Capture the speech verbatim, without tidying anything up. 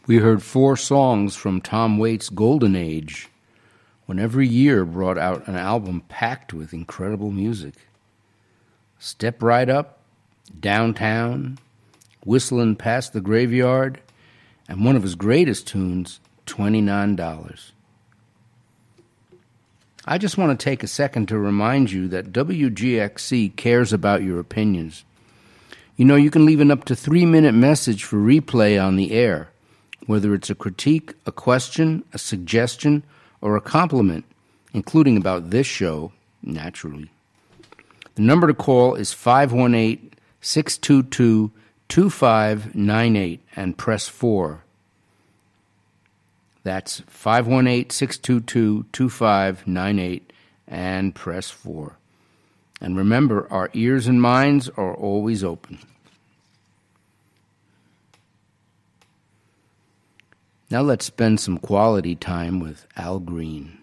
We heard four songs from Tom Waits' golden age, when every year brought out an album packed with incredible music. Step Right Up, Downtown, Whistling Past the Graveyard, and one of his greatest tunes, twenty-nine dollars. I just want to take a second to remind you that W G X C cares about your opinions. You know, you can leave an up to three-minute message for replay on the air, whether it's a critique, a question, a suggestion, or a compliment, including about this show, naturally. The number to call is five one eight, six two two, two five nine eight and press four. That's five one eight, six two two, two five nine eight and press four. And remember, our ears and minds are always open. Now let's spend some quality time with Al Green.